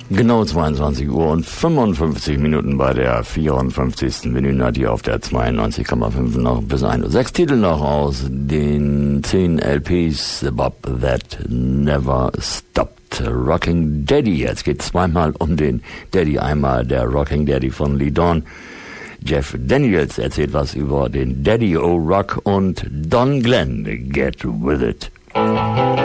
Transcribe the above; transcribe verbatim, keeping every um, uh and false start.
Genau zweiundzwanzig Uhr und fünfundfünfzig Minuten bei der vierundfünfzigsten Menüna, die auf der zweiundneunzig Komma fünf noch bis ein Uhr. Sechs Titel noch aus den zehn L Ps, The Bop That Never Stopped. Rocking Daddy, jetzt geht zweimal um den Daddy. Einmal der Rocking Daddy von Lee Dawn. Jeff Daniels erzählt was über den Daddy O' Rock und Don Glenn, Get With It.